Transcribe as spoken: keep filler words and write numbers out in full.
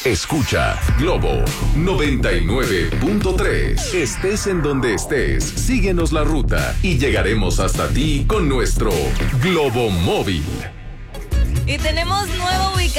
Escucha Globo noventa y nueve punto tres. Estés en donde estés, síguenos la ruta y llegaremos hasta ti con nuestro Globo Móvil. Y tenemos nueva ubicación